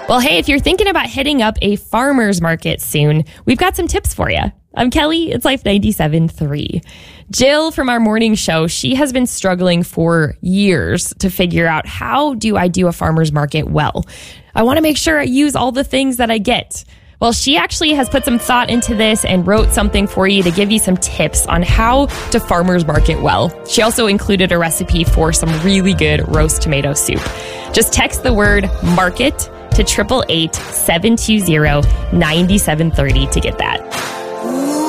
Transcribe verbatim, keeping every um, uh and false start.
Well, hey, if you're thinking about hitting up a farmer's market soon, we've got some tips for you. I'm Kelly. It's Life ninety-seven point three. Jill from our morning show, she has been struggling for years to figure out, how do I do a farmer's market well? I want to make sure I use all the things that I get. Well, she actually has put some thought into this and wrote something for you to give you some tips on how to farmer's market well. She also included a recipe for some really good roast tomato soup. Just text the word market to eight eight eight, seven two zero, nine seven three zero to get that.